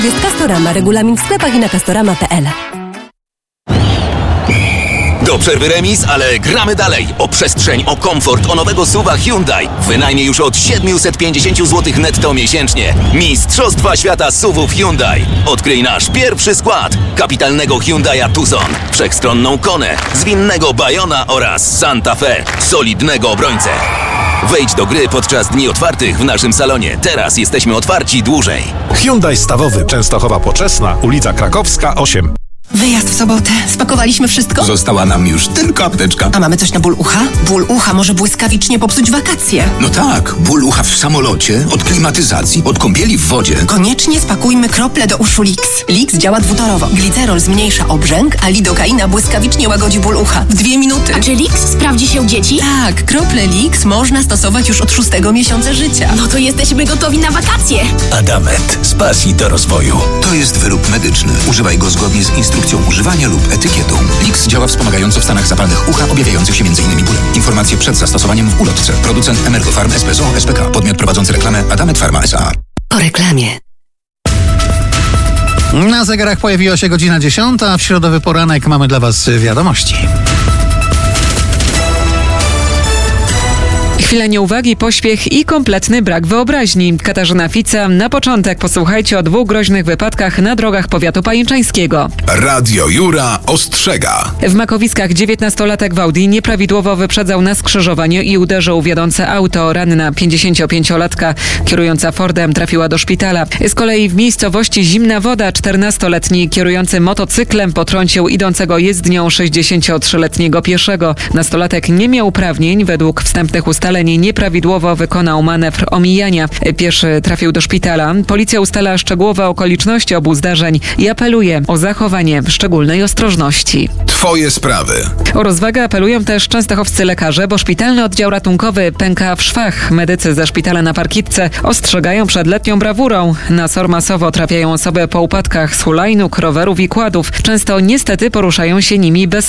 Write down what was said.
Jest Castorama. Regulamin w sklepach i na castorama.pl. Do przerwy remis, ale gramy dalej. O przestrzeń, o komfort, o nowego SUV-a Hyundai. Wynajmie już od 750 zł netto miesięcznie. Mistrzostwa świata SUV-ów Hyundai. Odkryj nasz pierwszy skład. Kapitalnego Hyundai'a Tucson, wszechstronną Konę, zwinnego Bayona oraz Santa Fe, solidnego obrońcę. Wejdź do gry podczas dni otwartych w naszym salonie. Teraz jesteśmy otwarci dłużej. Hyundai Stawowy, Częstochowa Poczesna, ulica Krakowska 8. Wyjazd w sobotę. Spakowaliśmy wszystko? Została nam już tylko apteczka. A mamy coś na ból ucha? Ból ucha może błyskawicznie popsuć wakacje. No tak, ból ucha w samolocie, od klimatyzacji, od kąpieli w wodzie. Koniecznie spakujmy krople do uszu Lix. Lix działa dwutorowo. Glicerol zmniejsza obrzęk, a lidokaina błyskawicznie łagodzi ból ucha. W 2 minuty. A czy Lix sprawdzi się u dzieci? Tak, krople Lix można stosować już od 6 miesiąca życia. No to jesteśmy gotowi na wakacje. Adamant. Z pasji do rozwoju. To jest wyrób medyczny. Używaj go zgodnie z instrukcją używania lub etykietą. Lix działa wspomagająco w stanach zapalnych ucha objawiających się m.in. bólem. Informacje przed zastosowaniem w ulotce. Producent Emergofarm S.P.S.O. S.P.K. Podmiot prowadzący reklamę Adamant Pharma S.A. Po reklamie. Na zegarach pojawiła się godzina 10, a w środowy poranek mamy dla Was wiadomości. Chwila nieuwagi, pośpiech i kompletny brak wyobraźni. Katarzyna Fica. Na początek posłuchajcie o 2 groźnych wypadkach na drogach powiatu pajęczańskiego. Radio Jura ostrzega. W Makowiskach 19-latek w Audi nieprawidłowo wyprzedzał na skrzyżowaniu i uderzył w jadące auto. Ranna 55-latka kierująca Fordem trafiła do szpitala. Z kolei w miejscowości Zimna Woda 14-letni kierujący motocyklem potrącił idącego jezdnią 63-letniego pieszego. Nastolatek nie miał uprawnień. Według wstępnych ustaleń nieprawidłowo wykonał manewr omijania. Pieszy trafił do szpitala. Policja ustala szczegółowe okoliczności obu zdarzeń i apeluje o zachowanie szczególnej ostrożności. Twoje sprawy. O rozwagę apelują też częstochowscy lekarze, bo szpitalny oddział ratunkowy pęka w szwach. Medycy ze szpitala na Parkitce ostrzegają przed letnią brawurą. Na SOR masowo trafiają osoby po upadkach z hulajnóg, rowerów i kładów. Często niestety poruszają się nimi bez